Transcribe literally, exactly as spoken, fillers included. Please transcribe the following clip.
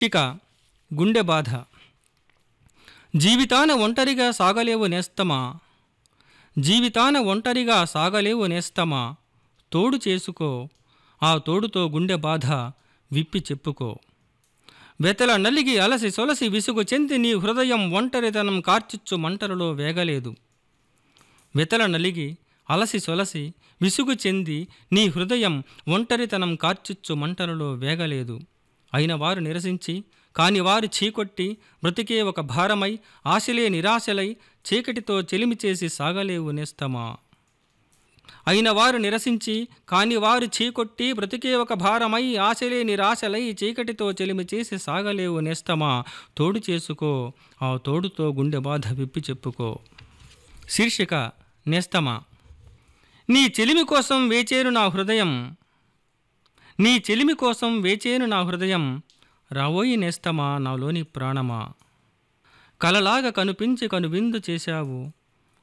ఇక గుండె బాధ. జీవితాన ఒంటరిగా సాగలేవు నేస్తమా, జీవితాన ఒంటరిగా సాగలేవు నేస్తమా, తోడు చేసుకో ఆ తోడుతో గుండె బాధ విప్పి చెప్పుకో. వెతల నలిగి అలసి సొలసి విసుగు చెంది నీ హృదయం ఒంటరితనం కార్చిచ్చు మంటలలో వేగలేదు. వెతల నలిగి అలసి సొలసి విసుగు చెంది నీ హృదయం ఒంటరితనం కార్చిచ్చు మంటలలో వేగలేదు. అయిన వారు నిరసించి కాని వారు చీకొట్టి బ్రతికే ఒక భారమై ఆశలే నిరాశలై చీకటితో చెలిమి చేసి సాగలేవు నేస్తమా. అయిన వారు నిరసించి కాని వారు చీకొట్టి బ్రతికే ఒక భారమై ఆశలే నిరాశలై చీకటితో చెలిమి చేసి సాగలేవు నేస్తమా, తోడు చేసుకో ఆ తోడుతో గుండె బాధ విప్పి చెప్పుకో. శీర్షిక నేస్తమా. నీ చెలిమి కోసం వేచేను నా హృదయం, నీ చెలిమి కోసం వేచేను నా హృదయం, రావోయి నేస్తమా నాలోని ప్రాణమా. కలలాగా కనుపించి కనువిందు చేశావు,